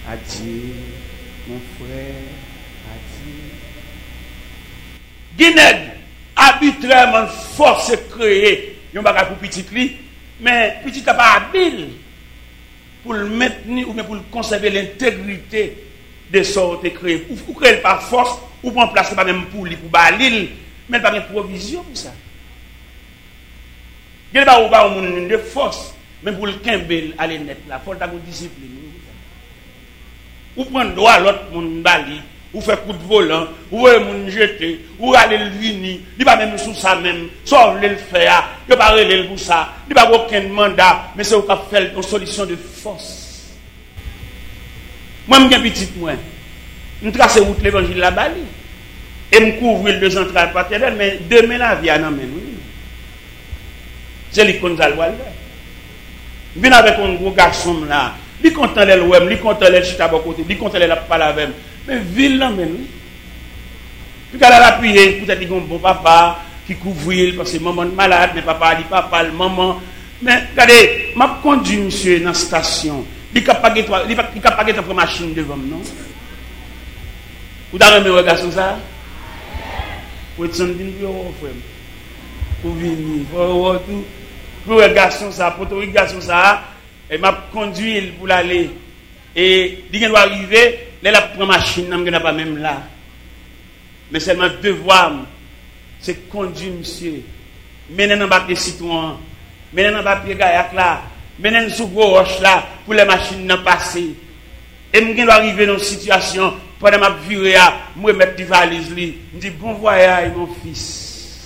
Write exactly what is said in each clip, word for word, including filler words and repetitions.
Adieu, mon frère, adieu. Guinée, arbitrairement force créer, yon bagay pour petit li, mais petit n'a pas habile pour le maintenir ou bien pour le conserver l'intégrité de sorte créé. Ou créer par force, ou prendre place pas même pour lui, pour balil, mais pas de provision pour ça. Il n'y a pas de force, mais pour le kembel aller net là, il faut avoir une discipline. Ou prendre droit à l'autre monde bali, ou faire coup de volant, ou aller moun jeter, ou aller le vini, il pas même sous ça même, sauf le faire, il pas relé pour ça, il pas aucun mandat, mais c'est au cap faire une solution de force. Moi me petit moi, me tracer route l'évangile la bali et me couvrir le central paternel, mais demain la vie en amène. C'est l'icône d'Alwal. Je viens avec un gros garçon là. Il content les l'ouem, il content les chita à côté, il content les la parler avec. Mais ville là même. Puis qu'elle a appuyé, peut-être qu'il y a un bon papa qui couvre parce que maman malade, mais papa dit papa, le maman. Mais regardez, m'a conduit monsieur dans la station. Il n'a pas de machine devant non. Vous avez remis un garçon ça? Vous êtes en train de frère. Vous venez, vous tout. Pour le garçon ça, pour le garçon ça, et m'a conduit pour l'aller. Et il doit arriver, là la prend machine, n'a pas même là. Mais seulement devoir, c'est conduire monsieur. Mener dans papier citron, mener dans papier gaillac là, mener sous gros roche là, pour les machines n'en passer. Et je dois arriver dans une situation, pendant ma virée, je mettre des valises, je dis bon voyage mon fils.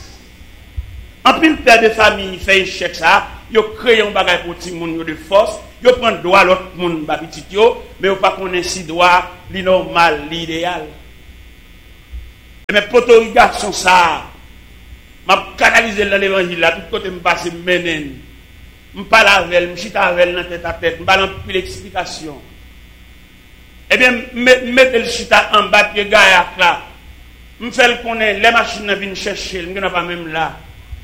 En plus, le père de famille fait échec ça, il crée un bagage pour tout le monde de force, il prend droit à l'autre monde, mais il pas connaître si droit, li normal, l'idéal. Mais pour les garçons, ça, je canalise dans l'évangile, là, tout côté, je passe, je mène, je parle avec elle, je chite avec elle dans tête à tête, je parle en plus d'explication. Eh bien, je mets le chita en bas de gaillac là, je fais le connaître, les machines viennent chercher, je ne pas même là.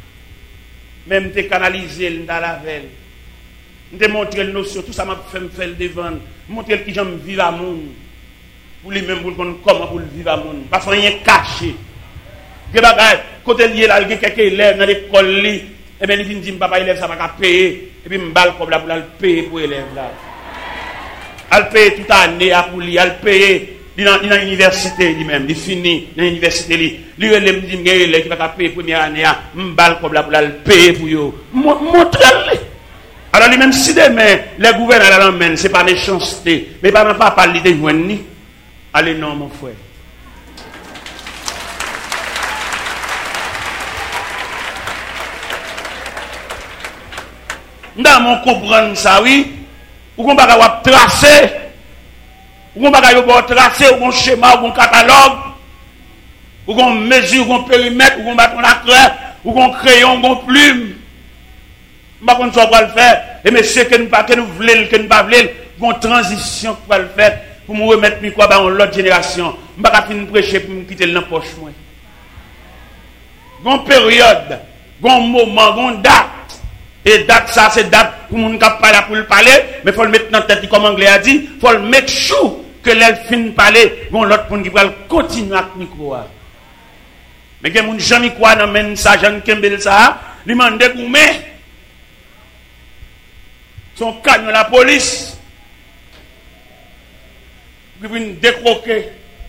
Même te canaliser dans la veille. Te montrer le notion, tout ça m'a fait me faire devant. Montrer qui j'aime vivre à monde. Pour lui même pour comment pour vivre à monde. Pas rien caché. Des bagages, côté lié là, il y a quelques élèves dans l'école li, et bien il vient dire papa élève ça va payer et puis me balle comme là pour le payer pour élève là. Elle paye toute année pour lui, elle paye dans l'université lui-même, il finit dans l'université lui. Lui il dit que élève qui va payer première année, me balle comme là pour le payer pour yo. Montre-le. Alors lui même si demain les gouverneurs l'emmènent, c'est pas méchanceté, mais pas même pas parler de joindre ni. Allez non mon frère. Dans mon comprendre ça oui, ou qu'on va tracer, ou qu'on va tracer, ou qu'on schéma, ou qu'on catalogue, ou qu'on mesure, ou qu'on périmètre, ou qu'on bâton la craie, ou qu'on crayon, ou qu'on plume. Je ne sais pas le faire. Et monsieur, que nous ne voulons, que nous ne voulons, qu'on transition pour le faire, pour me remettre mi quoi dans l'autre génération. Je ne vais pas finir prêcher pour me quitter dans la poche. Gon période, gon moment, gon date. Et date ça, c'est date pour moun k'ap parler pour le parler, mais faut le mettre dans tête comme anglais a dit, faut le make sure que l'elle fin parler, gon l'autre pour qui va continuer avec micro. Mais que moun jamais quoi nan men ça Jean Kembel ça, li mande goumé. Son camion la police. Qui vient décroquer.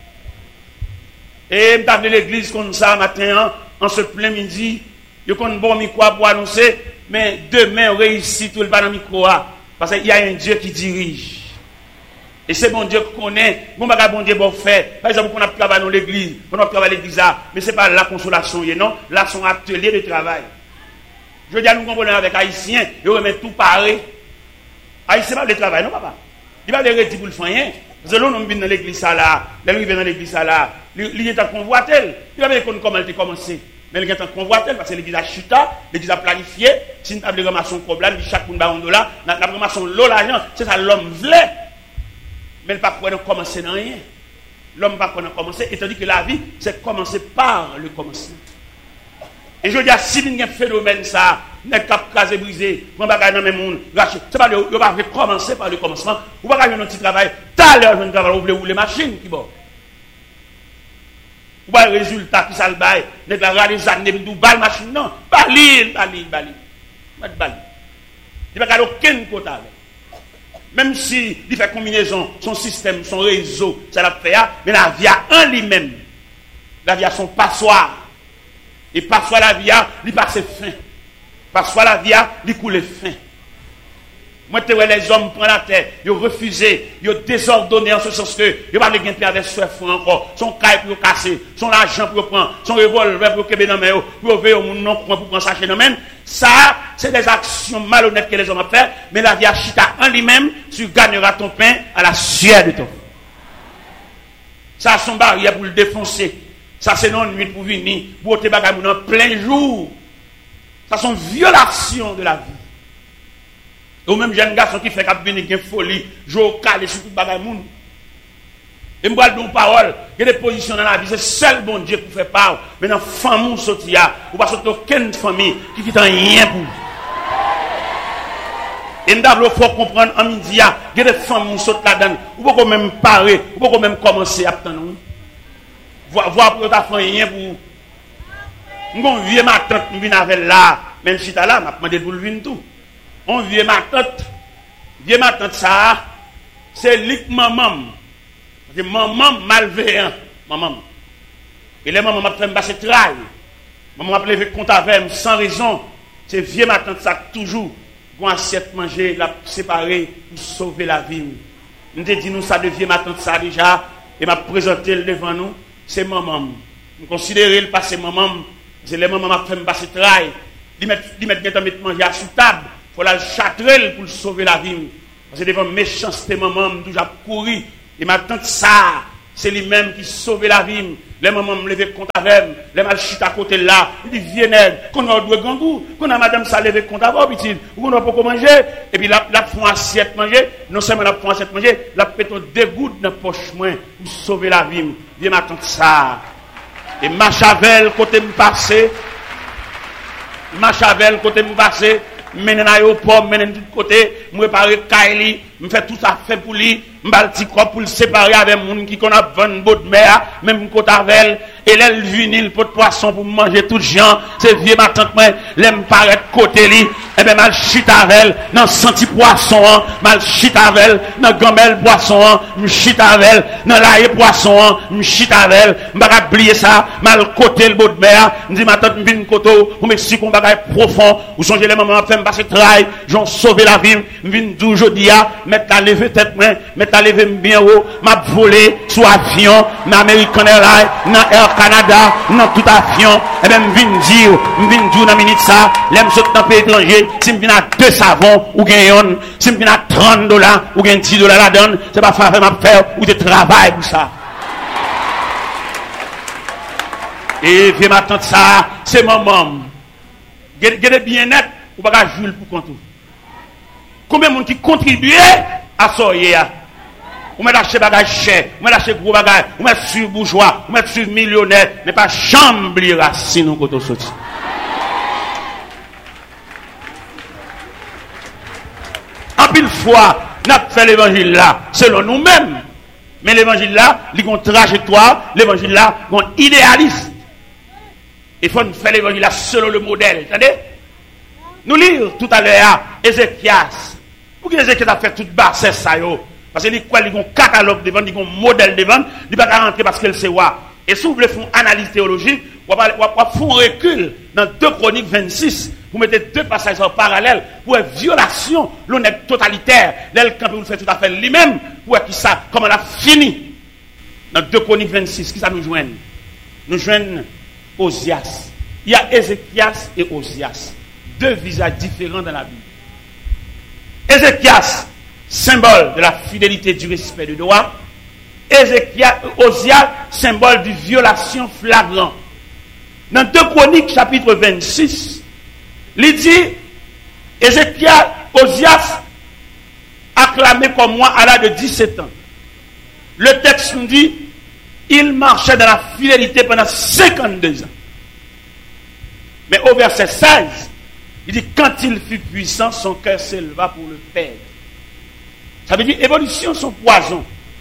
Et m't'a de l'église comme ça matin en ce plein midi, yo kon bon micro pour annoncer mais demain réussit tout le pas dans micro parce qu'il y a un Dieu qui dirige. Et c'est bon Dieu qu'on connaît, bon bagage bon Dieu bon fait. Par exemple, on a travaillé dans l'église, on a travaillé à l'église, mais c'est pas la consolation, non, là son atelier de travail. Je dis à nous comprenons avec Haïtiens, ils remettent tout pareil. Haïtien pas le travail, non papa. Il va le retirer pour le faire rien. Parce que l'on vient dans l'église là, là il vient dans l'église là, il est en convoité, il va voir comment elle a commencé. Mais il est en convoité parce que l'église a chuté, l'église a planifié, si nous avons ramassé un problème, chaque monde a un dollar, nous avons ramassé l'eau l'argent, c'est ça l'homme voulait. Mais il ne peut pas commencer dans rien. L'homme ne peut pas commencer, étant dit que la vie, c'est commencer par le commencement. Et je dis à si il y a un phénomène, ça, n'est pas casé, brisé, on va gagner dans le monde, c'est pas le, on va commencer par le commencement, on va gagner un petit travail, T'as l'heure, je ne vais pas oublier les machines qui bon. Ou pas le résultat qui ça le bail, n'est pas les années, nous balle machine, non. Balil, balil, balil. Pas de balil. Il n'y a pas aucun quota. Même si il fait combinaison, son système, son réseau, ça l'a fait, mais la vie en lui-même, la vie a son passoire. Et passoire la vie, il passe fin. Passoire la vie, il coule fin. Moi, tu vois les hommes prennent la terre, ils ont refusé, ils ont désordonné en ce sens que ils n'ont pas de gain avec soif encore, son caille pour casser, son argent pour prendre, son revolver pour qu'il dans main, pour ouvrir au monde non pour prendre ça chez nous. Ça, c'est des actions malhonnêtes que les hommes ont fait, mais la vie a chita en lui-même, tu gagneras ton pain à la sueur de ton. Ça, son barrière pour le défoncer. Ça, c'est non nuit pour venir, pour te bagaille en plein jour. Ça, c'est une violation de la vie. Ou même jeune garçon qui fait qu'il venir une folie, jouer calé sur tout bagaille moun. Et moi donne parole, il y a des positions dans la vie, c'est seul bon Dieu pour faire part. Mais dans famille sortia, ou pas sortir aucune famille qui quitte rien pour. Et nous devons faut comprendre en midi, il y a des femmes qui sortent là-dedans, ou pas même parer, ou pas même commencer à attendre. Voir voir pour ta rien pour. Nous vieux ma tante, nous venons avec là, même si tu as là, m'a demandé pour le venir tout. On vient ma tante, vient ma tante ça, c'est lik maman. C'est maman malveillant, maman. Et les mamans m'a fait me passer travail. Maman m'a levé compte avec sans raison. C'est vieux ma tante ça toujours, pour assiette manger, la séparer pour sauver la vie. Nous te dit nous ça de vieux ma tante ça déjà, et m'a présenté devant nous, c'est maman. Nous considérons le passé maman, c'est les mamans m'a fait me passer travail. Ils mettent ils mettent mettre manger à sous table. Il faut la châtrelle pour sauver la vie. Parce que devant méchanceté, maman, je toujours couru. Et ma tante, ça, c'est lui-même qui sauve la vie. Les mamans me lever compte avec, les mal chute à côté là. Il dit, viens, qu'on a deux gangous, qu'on a madame ça lever compte avec, petit, ou qu'on a pas manger. Et puis la, la font assiette manger, non seulement la font assiette manger, la péton deux gouttes dans la poche moins pour sauver la vie. Viens, ma tante, ça. Et ma chavel, côté me passer, ma chavel, côté me passer, mène à l'aéroport, mène de tout côté, me réparer Kylie, me fait tout ça fait pour lui, me balti quoi pour le séparer avec moun qui qu'on a vingt bottes de mer, même côté avec et l'elle vinyle pot de poisson pour manger tout gens, c'est vieux ma tante moi, l'aime paraître côté li, et ben mal chita avec dans senti poisson, mal chita avec dans gamelle poisson, me chita avec dans l'ail poisson, me chita avec, me pas oublier ça, mal côté le bout de mer, me dit ma tante me vinn koto, pour m'expliquer un bagage profond, ou songez les mamans fait me passer travail, j'en sauver la vie, me vinn dou jodi a, mettre la lever tête moi, mettre la lever bien haut, m'a volé sous avion, dans American Airlines, dans Air Canada, dans tout avion, et ben me vinn dire, me vinn dire dans minute ça, l'aime saute dans pays étranger, si me vinn à deux savons ou gagne, si me vinn à trente dollars ou gagne dix dollars la donne, c'est pas faire m'a faire ou de travail pour ça. Et viens m'attendre ça, c'est maman. Gardez bien net, ou pas jouer pour compte. Combien de monde qui contribue à ça hier? Ou met acheter bagage cher, ou met acheter gros bagage, ou met sur bourgeois, ou met sur millionnaire, mais pas chambre racine quand on sorti. En pile fois, n'a fait l'évangile là selon nous-mêmes. Mais l'évangile là, il y a une trajectoire, l'évangile là, il y a un idéaliste. Il faut faire l'évangile là selon le modèle. Attendez? Nous lire tout à l'heure Ézéchias. Pour que Ézéchias a fait toute basse ça yo. Parce qu'il y a un catalogue devant, il y a un modèle devant, il ne peut pas rentrer parce qu'elle sait quoi. Et si vous voulez faire une analyse théologique, vous pouvez faire un recul dans deux Chroniques vingt-six. Vous mettez deux passages en parallèle pour une violation, l'honnête totalitaire. L'elle, quand vous le faites tout à fait lui-même, pour qui ça, comment elle a fini. Dans deux Chroniques vingt-six, qui ça nous joigne? Nous joignons Osias. Il y a Ézéchias et Osias. Deux visages différents dans la Bible. Ézéchias, symbole de la fidélité, du respect du droit. Ézéchias, Osias, symbole de violation flagrante. Dans deux Chroniques, chapitre vingt-six, il dit, Ézéchias, Osias, acclamé comme moi à l'âge de dix-sept ans. Le texte nous dit, il marchait dans la fidélité pendant cinquante-deux ans. Mais au verset seize, il dit, quand il fut puissant, son cœur s'éleva pour le perdre. Ça veut dire, évolution, son poison.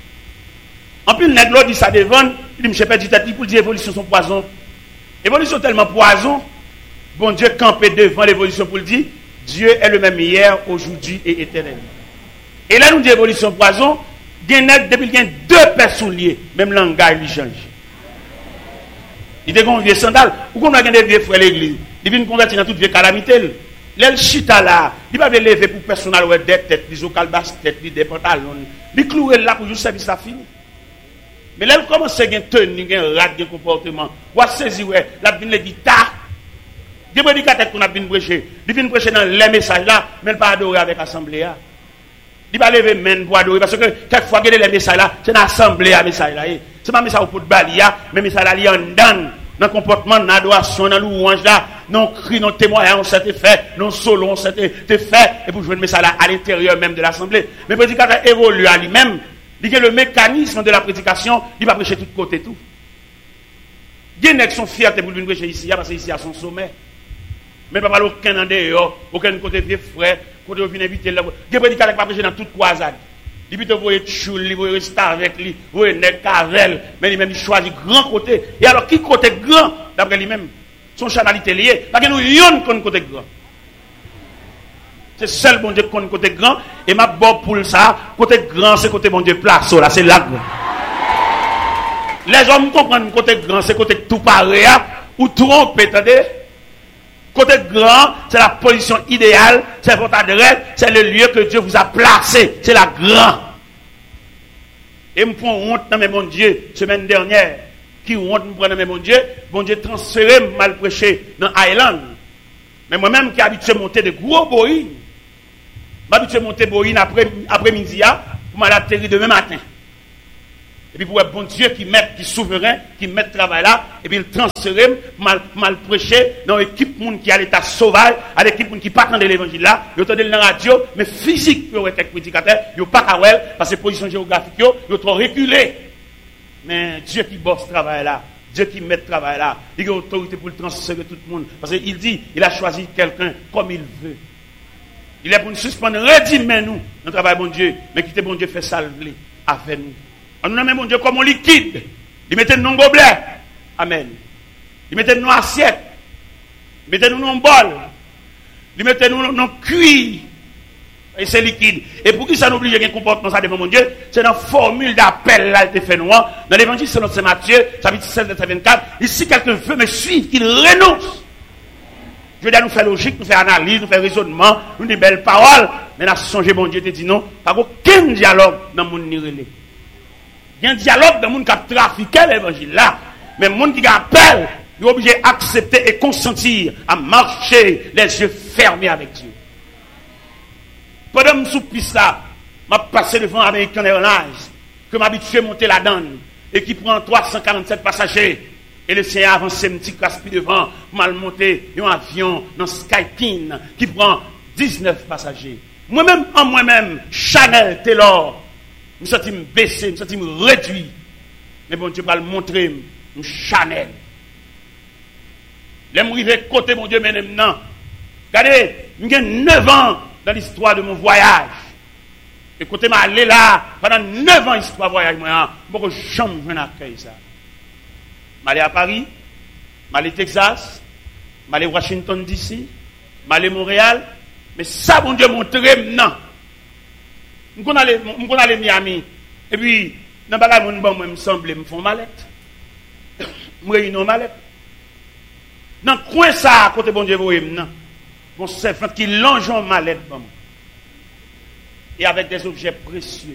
En plus, le nègre dit ça devant, il dit, je ne sais pas, dit, pour dire évolution son poison. Évolution tellement poison, bon Dieu campé devant l'évolution pour le dire, Dieu est le même hier, aujourd'hui et éternellement. Et là, nous dit évolution poison, depuis qu'il y a deux personnes liées, même langage lui change. Il y a des vieux sandales, ou qu'on a des vieux frères l'église, il vient convertir dans toute vieille calamité. L'el chita là, il va lever pour personnel ou des têtes, des ocalbas têtes, des pantalons, il clouer là pour juste service ça fini. Mais là, il commence à tenir, un rat de comportement. Ou à saisir, la vine le guitare. Des prédicateurs qu'on a bien prêché. Il vient prêcher dans les messages là, mais il pas adorer avec l'assemblée. Il va lever main pour adorer. Parce que quelquefois, il y a les messages là, c'est l'assemblée à message là. C'est pas message pour balia, mais message là, il y a un dan. Dans le comportement, dans l'adoration, dans louange là, non cri, non témoignage, on s'était fait, non solo, on s'était fait, et pour jouer le message là à l'intérieur même de l'assemblée. Mais le prédicateur évolue à lui-même. Il y a le mécanisme de la prédication, il va prêcher de tous côtés tout. Il y a des gens qui sont fiers pour venir prêcher ici, parce que ici à son sommet. Mais pas aucun en dehors, aucun côté vieux frère, côté où vient inviter là. Il y a des prédicateurs qui va prêcher dans toute croisade. Il peut voyer choule, il voyer rester avec lui, voyer nèg cavel, mais lui-même il choisit grand côté. Et alors qui côté grand d'après lui-même, son chanalité lié, parce que nous yon kon côté grand. C'est seul bon Dieu qui connaît côté grand. Et ma bon pour ça, côté grand, c'est côté bon Dieu place. Là, c'est là. Les hommes comprennent côté grand, c'est côté tout pareil. Ou trompe, attendez. Côté grand, c'est la position idéale, c'est votre adresse, c'est le lieu que Dieu vous a placé. C'est la grande. Et me prend honte dans mes bon Dieu, semaine dernière. Qui honte me prend dans mes bon Dieu, bon Dieu transféré, mal prêché dans Island. Mais moi-même qui habitué à monter de gros boïnes, m'habitué à monter boïne après, après-midi, pour m'atterrir demain matin. Et puis pour être bon Dieu qui met, qui est souverain, qui met le travail là, et puis il transfère, mal, mal prêcher dans l'équipe qui a l'état sauvage, à l'équipe qui pas de l'évangile là, ils entendent dans la radio, mais physique, ils ont été prédicateurs, ils n'ont pas qu'à voir, parce que position géographique, ils ont trop reculé. Mais Dieu qui bosse ce travail là, Dieu qui met le travail là, il a autorité pour le transférer tout le monde. Parce qu'il dit, il a choisi quelqu'un comme il veut. Il est pour nous suspendre, redimez nous, notre travail bon Dieu, mais quittez bon Dieu fait salver avec nous. On nous nomme bon Dieu comme un liquide. Il mettait nous dans gobelet. Amen. Il mettait nous dans assiette. Il mettait nous dans bol. Il mettait nous dans cuir. Et c'est liquide. Et pour qui ça n'oblige un comportement ça devant mon Dieu, c'est dans la formule d'appel là, il fait noir. Dans l'évangile selon Saint Matthieu, chapitre seize, verset vingt-quatre, ici quelqu'un veut me suivre, qu'il renonce. Je veux dire, nous faire logique, nous faire analyse, nous faire raisonnement, nous des belles paroles, mais là, songez, bon Dieu te dit non, pas aucun dialogue dans le monde nirélé. Il y a un dialogue dans le monde qui a trafiqué l'évangile là, mais le monde qui appelle, il est obligé d'accepter et consentir à marcher les yeux fermés avec Dieu. Pendant que je suis piste là, je passé devant American Airlines, que m'habitué à monter la donne, et qui prend trois cent quarante-sept passagers. Et le Seigneur avance un petit caspi devant, mal monté, un avion dans Skypin, qui prend dix-neuf passagers. Moi-même, en moi-même, Chanel, Taylor, je me sens baissé, je me sens réduit. Mais bon Dieu va le montrer, Chanel. Je me côté, mon Dieu, maintenant. Regardez, j'ai neuf ans dans l'histoire de mon voyage. Et côté m'a allé là, pendant neuf ans, l'histoire de voyage, moi, je ne peux jamais accueillir ça. Je suis allé à Paris, je suis allé au Texas, je suis allé à Washington D C, je suis allé à Montréal, mais ça, mon Dieu, montre maintenant. Je suis allé à Miami, et puis, dans le monde, bon, moi, me semble, me font mallette. Je réunis une mallette. Dans le coin, ça, à côté, bon Dieu, vous voyez maintenant. Mon servant qui longe en mallette, bon. Et avec des objets précieux.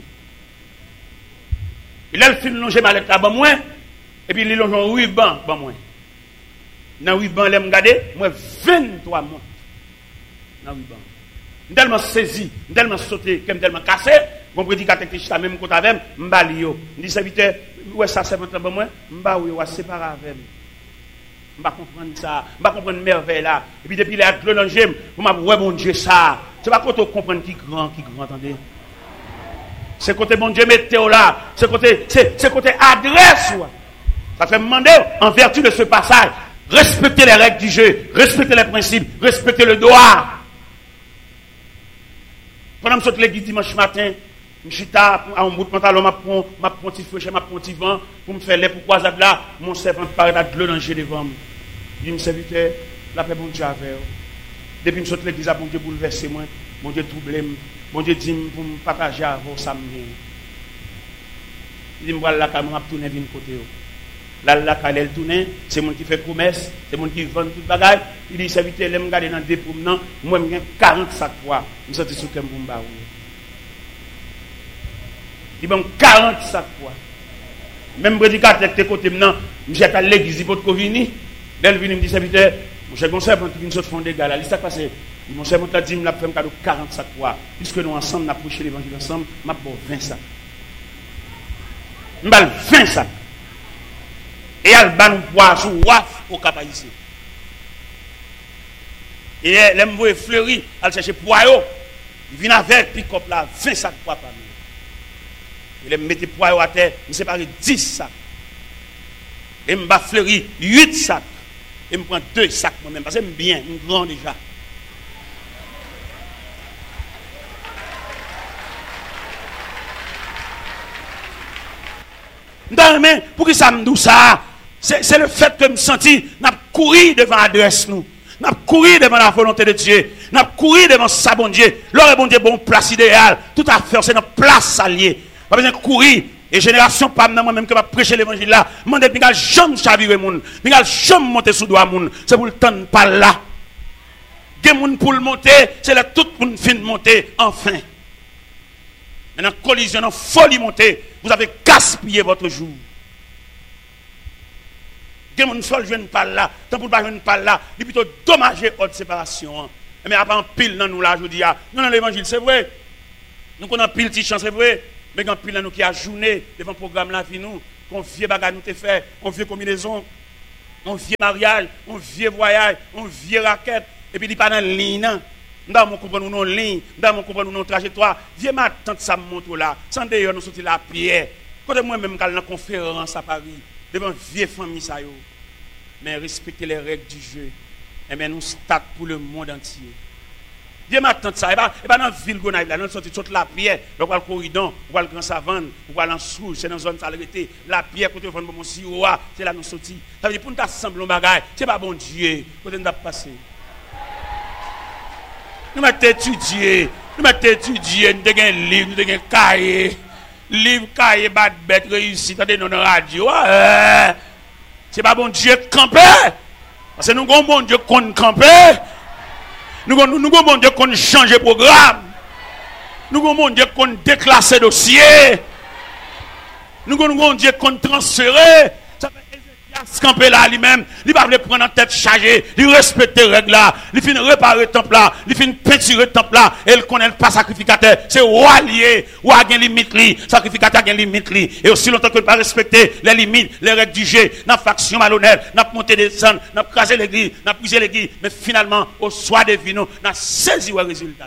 Et là, il fait longer mallette là, bon, moi. Et puis, il longe en ruban, bon, moi. Dans le ruban, il me regarde, moi, vingt-trois mois. Dans le ruban. Je suis tellement saisi, je suis tellement sauté, je suis tellement cassé. Mon prédicateur qui est même côté avec moi, je me dis, serviteur, où est-ce que ça fait bon, moi? Je me dis, séparer avec moi. Je ne comprends pas ça, je ne comprends pas merveille là. Et puis depuis les actes dans le gemme, vous m'avez ouais mon Dieu ça. C'est pas quand on comprend qui grand, qui grand, attendez. C'est côté mon Dieu météo là, c'est côté, c'est, c'est côté adresse. Ouais. Ça fait me demander, en vertu de ce passage, respectez les règles du jeu, respectez les principes, respectez le droit. Pendant que je suis l'église dimanche matin, M'chita à un bout de pantalon, m'a prend m'a prend petit feu, m'a prend petit vent pour me faire les pour croisade là, mon servant paraît de l'eau danger devant moi. Il me serviteur, la paix bon Dieu avec. Depuis me sorti l'église, bon Dieu bouleversé moi, bon Dieu troublé, bon Dieu dit pour me partager avec ça me vient. Il dit me voilà là m'a tourner vinn côté. Là là quand elle tourner, c'est mon qui fait promesse, c'est mon qui vend tout bagage. Il dit serviteur, l'aime garder dans deux pour moi, moi j'ai quarante sacs poids. Me sorti sous kem pour me baou. Il bon quarante sacs poids. Même prédicateur qui côté maintenant, j'ai à l'église il faut que vini. Dès vini me dit serviteur, mon cher conseil quand vient sortir fond des gars là, il s'est passé. Mon cher monta dit me l'a fait me cadeau quarante sacs poids. Puisque nous ensemble n'a prêché l'évangile ensemble, m'a bon vingt sacs. M'bal vingt sacs. Et elle ban poids sous waf au cap ici. Et elle me voit fleuri, elle chercher poids yo. Il vient avec pick-up là vingt sacs poids par lui. Il me mettait poids à terre, il me séparait dix sacs. Et me bat fleuri huit sacs. Et me prend deux sacs moi-même parce que j'aime bien, je suis grand déjà. Non, mais pour que ça me dise ça, c'est le fait que je me senti, n'a couru devant l'adresse nous. N'a couru devant la volonté de Dieu. N'a couru devant sa bon Dieu. L'heure bon Dieu, bon place idéale. Tout à fait, c'est notre place alliée. Pas besoin de courir. Et génération, pas moi-même que va prêcher l'évangile là. Je ne vais jamais chavirer moun. Je ne vais jamais monter sous doigt moun. C'est pour le temps pas là. Gen moun pour le monter, c'est là tout le monde fin de monter, enfin. Maintenant, collision, folie monter, vous avez gaspillé votre jour. Gen moun sol jeune pas là, tant pour pas jeune pas là, il plutôt dommager votre séparation. Mais après en pile dans nous là, je dis non dans l'évangile, c'est vrai. Nous connaissons pile petite chance, c'est vrai. Mais quand pile dans nous qui a journée devant le programme là vie nous, qu'on vieux bagarre nous te fait, on vieux combinaison, on vieux mariage, on vieux voyage, on vieux raquette et puis il pas dans ligne. Dans mon comprendre nous ligne, dans mon comprendre nous trajectoire, vieux ma tante ça montre là, sans d'ailleurs nous sortir la pierre. Quand moi même quand dans conférence à Paris devant vieille famille ça yo. Mais respecter les règles du jeu. Et bien nous start pour le monde entier. Viens m'attendre ça, et pas dans la ville Gonaïve, là, nous sortons toute la pierre, on va le corridor, on va le grand savane, on va l'ensouche, c'est dans la zone salubrité, la pierre, côté de mon siroa, c'est là nous sortis. Ça veut dire pour nous assembler un bagage, c'est pas bon Dieu, côté nous passer. Nous m'avons étudié, nous m'avons étudié, nous avons un livre, nous avons un cahier, livre, cahier, bad bête, réussite, dans nos radios. C'est pas bon Dieu camper, parce que nous avons bon Dieu qu'on camper. Nous avons nous bon Dieu qu'on change de programme. Nous avons bon Dieu qu'on déclasse dossier. Nous avons bon Dieu qu'on transfère. Ça fait Ézéchias camper là lui-même. Il va prendre en tête chargée. Il respecte les règles là. Il finit réparer le temple là. Il finit peinturer le temple là. Et il connaît pas sacrificateur. C'est roi lié. Roi a une limite li. Sacrificateur a une limite li. Et aussi longtemps que il pas respecter les limites, les règles du jeu, n'a faction malhonnête, n'a monté des descendre, n'a crasé l'église, n'a brisé l'église. Mais finalement, au soir des vinos, n'a saisi le résultat.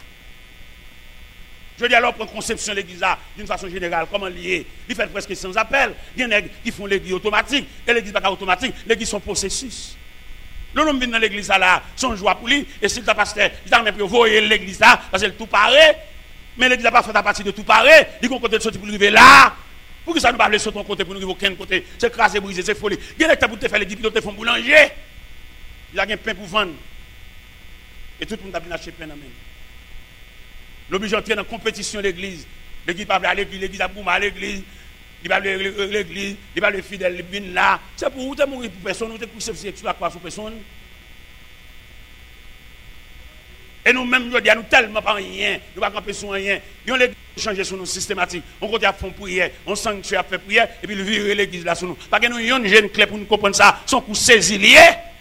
Je dis alors pour conception de l'église d'une façon générale, comment lier? Il fait presque sans appel. Il y en a qui font l'église automatique. Et l'église n'est pas automatique. L'église sont processus. Le nom vient dans l'église là, son joie pour lui. Et si le pasteur, il a même pu voir l'église là, parce que tout paraît. Mais l'église n'a pas fait à partir de tout paraît. Il y a un côté de sortir pour arriver là. Pour que ça ne pas aller sur ton côté pour nous arriver aucun côté. C'est crasé, brisé, c'est folie. Il y a des pour te faire l'église, puis te font boulanger. Il y a un pain pour vendre. Et tout le monde a bien acheté pain dans la main. L'obligé d'entrer dans la compétition de l'église. L'église va à l'église, l'église a boumé à l'église. Il va à l'église, il va le fidèle, il vient là. C'est pour vous, mourir pour personne, vous êtes poussé sur la croix sur personne. Et nous-mêmes, nous disons, nous tellement pas rien, nous ne pas camper sur rien. Nous l'église changer sur nous systématique. On continue à faire prière, on sanctuaire à faire prière, et puis le virer l'église là sur nous. Parce que nous avons une jeune clé pour nous comprendre ça, son coup saisi lié.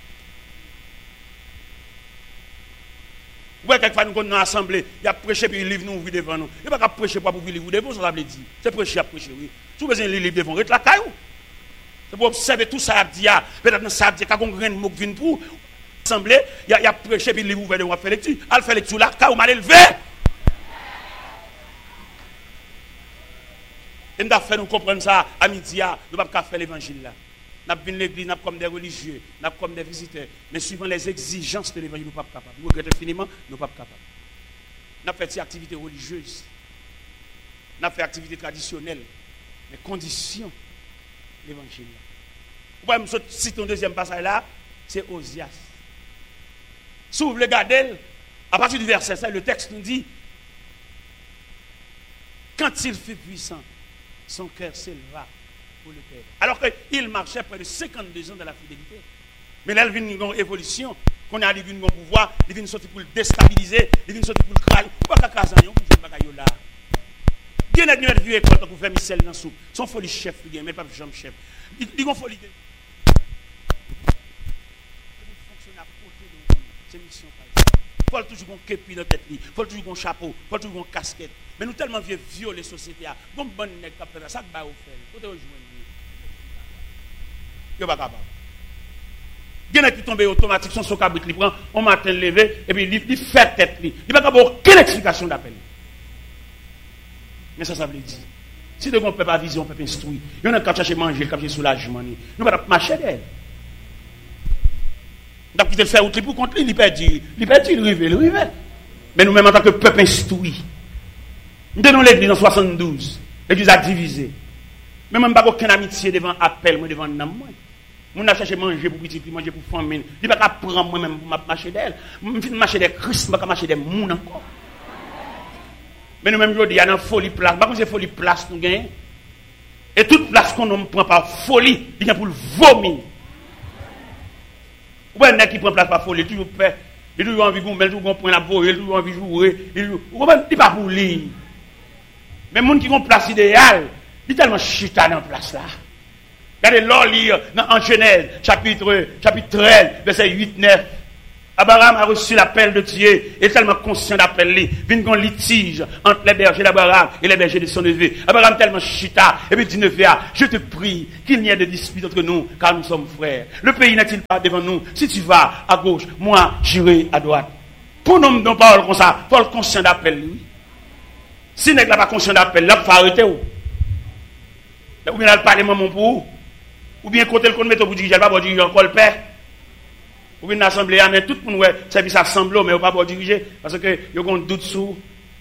Vous voyez, quelquefois, nous sommes dans l'assemblée, il y a prêché, puis il livre nous ouvrir devant nous. Il n'y a pas qu'à prêcher pour ouvrir le livre devant, ça veut dire. C'est prêcher à prêcher, oui. Si vous avez un livre devant, reste la caillou. C'est pour observer tout ça, peut-être ça a dit, quand on a un mot qui vient pour l'assemblée, il y a prêché, puis il livre ouvert devant, faire lecture. Elle fait lecture, la caillou, mal élevé. Et nous avons fait nous comprendre ça à midi, nous ne pouvons pas faire l'évangile là. Nous avons l'église, nous comme des religieux, nous comme des visiteurs. Mais suivant les exigences de l'évangile, nous ne sommes pas capables. Nous regrettons infiniment, nous ne sommes pas capables. Nous avons fait des activités religieuses. n'a fait activité traditionnelle, mais condition l'évangile. Vous pouvez me citer un deuxième passage là, c'est Osias. Si vous voulez regarder, à partir du verset cinq, le texte nous dit, quand il fut puissant, son cœur s'éleva pour le Père. Alors qu'il marchait près de cinquante-deux ans dans la fidélité. Mais là, il vient une évolution. Qu'on a dit un pouvoir, il vient sortir pour le déstabiliser, il vient sortir pour le crailler. Ou pas qu'à Kazan, pour jouer bagaille là. Il y a une vieux école pour faire Michel dans la soupe. Son folie chef, il mais pas jambe chef. Il y a une folie. C'est mission. Il faut toujours un képi dans la tête, il faut toujours un chapeau, il faut toujours une casquette. Mais nous tellement vieux violer la société, bon bon nèg qui fait ça, ça va au faire. Côté rejoindre. Yo pas capable. Il y en a qui tombent automatique, son cabrit, il prend, on matin levé, et puis il fait tête. Il n'y a pas aucune explication d'appel. Mais ça, ça veut dire. Si de on ne peut pas viser, on peut pas instruire. Il y en a qui cherchent à manger, qui cherchent soulagement. Nous ne pouvons pas marcher d'elle. Donc, il te fait outre pour contre lui, il peut dire, il peut dire, il rive, il rive. Mais nous-mêmes, en tant que peuple instruit, nous donnons l'église en soixante-douze. L'église a divisé. Mais même pas aucune amitié devant appel, moi devant nam moi. Mon a cherché manger pour petit, manger pour famille. Il pas prendre moi-même pour marcher d'elle. Je finis marcher des Christ, pas marcher des moun encore. Mais nous-mêmes, il y a une folie place. Par contre, c'est folie place nous gagnons. Et toute place qu'on ne prend par folie, il y a pour le vomir. Ou bien, qui prend place par folie, toujours fait. Il a toujours envie de jouer, il a toujours envie de jouer, il a toujours envie de jouer. Il n'est pas pour lui. Mais les gens qui ont place idéale, il est tellement chita dans la place là. Regardez l'or lire en Genèse, chapitre, chapitre treize, verset huit neuf. Abraham a reçu l'appel de Dieu, il est tellement conscient d'appel. Il y a un litige entre les bergers d'Abraham et les bergers de son neveu. Abraham tellement chita, et puis dit neveu, je te prie qu'il n'y ait de dispute entre nous, car nous sommes frères. Le pays n'est-il pas devant nous? Si tu vas à gauche, moi j'irai à droite. Pour nous, nous parlons comme ça, il faut être conscient d'appel, lui. Si n'est pas conscient d'appel, là, il faut arrêter. Ou bien, il parle maman pour vous. Ou bien, côté le compte, mettre pour diriger, il va pas diriger encore le père. Ou bien, l'assemblée, mais tout le monde, service assemblée, mais il va pas diriger. Parce que, il y a un doute sur.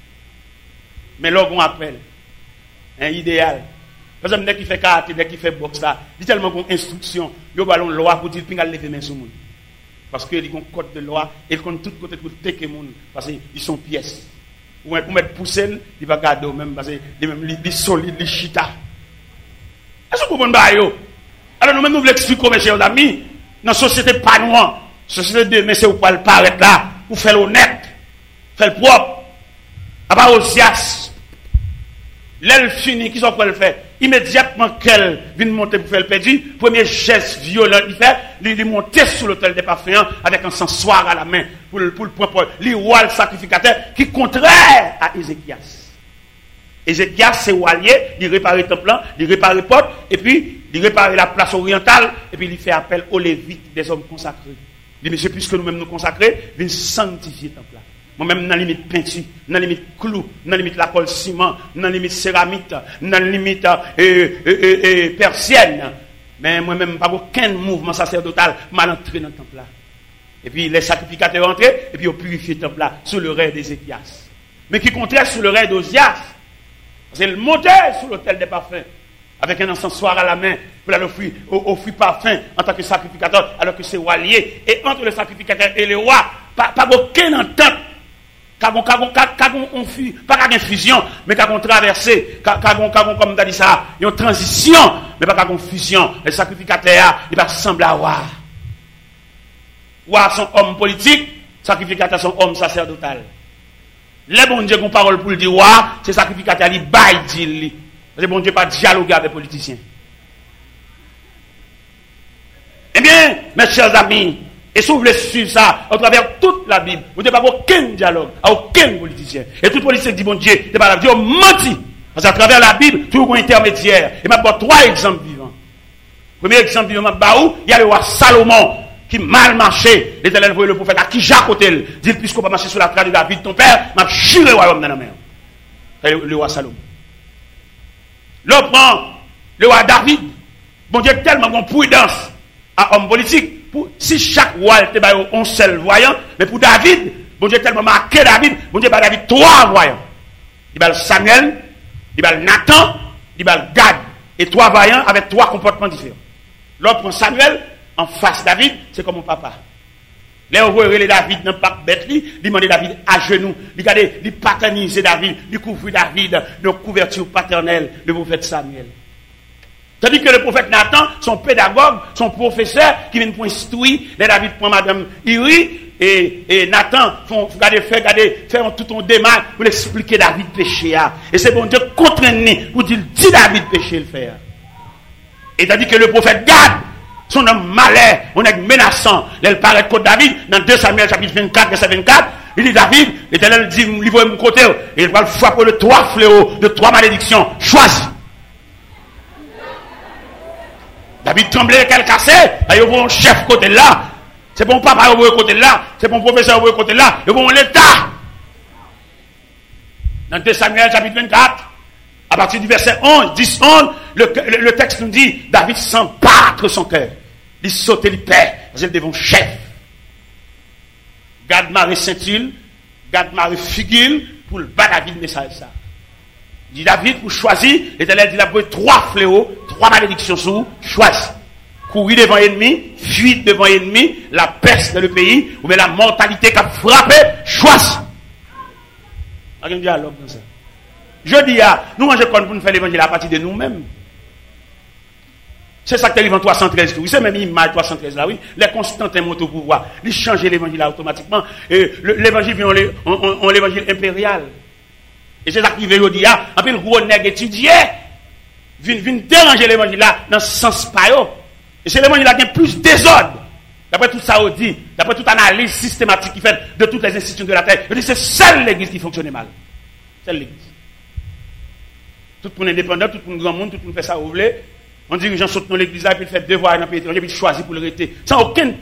Mais là, on appelle. Un idéal. Par exemple, dès qu'il fait karaté, dès qu'il fait boxe, là, il y a tellement d'instructions. Il y a une loi pour dire qu'il y a lever main sur le monde. Parce qu'il y a un code de loi, et il compte tout côté pour teker le monde. Parce qu'ils sont pièces. Ou pour mettre poussé, il va garder même, parce qu'il est solide, il est chita. Est-ce que vous comprenez? Alors nous-mêmes, nous voulons expliquer, mes chers amis, dans la société pas noire, la société de mais c'est où pas le paraître là, pour faire l'honnête, faire le propre, à part Osias. L'aile fini, qui sont quoi le faire? Immédiatement qu'elle vient monter pour faire le perdu, premier geste violent, il fait, il monter sur l'autel des parfums avec un sensoir à la main, pour le, pour le point, pour le roi le sacrificateur, qui est contraire à Ézéchias. Ézéchias, c'est Walier, il répare le temple, il répare les portes, et puis il répare la place orientale, et puis il fait appel aux Lévites, des hommes consacrés. Il dit, monsieur, puisque nous-mêmes nous consacrer, viens sanctifier le temple là. Moi-même, dans la limite peinture, dans la limite clou, dans la limite la colle ciment, dans la limite céramique, dans la limite euh, euh, euh, euh, persienne. Mais moi-même, pas aucun mouvement sacerdotal mal entré dans le temple là. Et puis les sacrificateurs entrés, et puis ils ont purifié le temple là, sous le règne d'Ézéchias. Mais qui contraire sous le règne d'Osias. C'est le monter sur l'autel des parfums, avec un encensoir à la main, pour l'offrir au fruit parfum en tant que sacrificateur, alors que c'est Walier. Et entre le sacrificateur et le roi, pas, pas aucune entente. Pas une fusion, mais une traversée, comme tu as dit ça, une transition, mais pas une fusion. Le sacrificateur, il va ressembler à Roi. Roi, son homme politique, sacrificateur, son homme sacerdotal. Les bon Dieu qui ont parole pour le dire, Roi, c'est sacrificateur, il baille, dit. Parce que bon Dieu pas dialoguer avec les politiciens. Eh bien, mes chers amis, et si vous voulez suivre ça, à travers toute la Bible, vous n'avez pas aucun dialogue, à aucun politicien. Et tout politicien dit, bon Dieu, c'est pas la Dieu menti. Parce qu'à travers la Bible, tout un intermédiaire. Et maintenant, trois exemples vivants. Premier exemple vivant, il y a le roi Salomon, qui mal marché. L'Éternel voyait le prophète à qui Jacques Otel, dit, puisqu'on va marcher sur la trace de David, ton père, m'a juré le royaume dans la mer. C'est le roi Salomon. L'autre prend le roi David. Bon Dieu, tellement de prudence à homme politique. Pour, si chaque roi était un seul voyant, mais pour David, bon Dieu tellement marqué David, bon Dieu par David trois voyants. Il va Samuel, il va Nathan, il va Gad. Et trois vaillants avec trois comportements différents. L'autre prend Samuel, en face David, c'est comme mon papa. Là, on voit les David dans pas bête, il demande David à genoux, il regarde, il paternise David, il couvre David de couverture paternelle, le prophète Samuel. Tandis que le prophète Nathan, son pédagogue, son professeur, qui vient pour instruire, les David prend madame Iri, et, et Nathan, font, regardez, faire, regardez, faire tout un démarche pour expliquer David péché. Et c'est bon Dieu contraigné pour dire, dis David péché le faire. Et tandis que le prophète Gad, son homme malais, on est menaçant, il paraît contre David, dans deux Samuel chapitre vingt-quatre, verset vingt-quatre, il dit David, l'Éternel dit, livre mon côté, et il va le frapper de trois fléaux, de trois malédictions, choisis. David tremblait, qu'elle cassait, il y a un chef côté là, c'est bon papa au côté là, c'est bon professeur au côté là, et bon l'État. Dans deux Samuel chapitre vingt-quatre, à partir du verset onze, dix, onze, le, le, le texte nous dit, David sent battre son cœur. Il saute, il perd, parce qu'il devant chef. Gad Marie Saint-Il, Gad Marie Figil, pour le bas David message ça. Il dit David, pour choisir, l'Éternel dit, il a pris trois fléaux, trois malédictions sur vous, choisis. Courir devant l'ennemi, fuite devant l'ennemi, la peste dans le pays, ou bien la mortalité qui a frappé, choisis. Il y a un dialogue dans ça. Je dis à nous, mangeons pour nous faire l'évangile à partir de nous-mêmes. C'est ça que arrive en trois cent treize. Oui, c'est même l'image trois cent treize là, oui. Les Constantins montent au pouvoir. Ils changent l'évangile automatiquement. Et l'évangile vient en l'évangile impérial. Et c'est ça qui veut dire, en plus, le gros nègre étudié, vient déranger l'évangile là, dans ce sens pas. Et c'est l'évangile là qui a plus désordre. D'après tout ça, on dit, d'après toute analyse systématique qui fait de toutes les institutions de la terre, on dit c'est seule l'église qui fonctionne mal. Seule l'église. Tout le monde indépendant, tout le monde grand monde, tout le monde fait ça, vous voulez. On dit que les gens sautent dans l'église là, puis ils font devoir dans le pays étranger, puis ils choisissent pour le rester. Sans aucune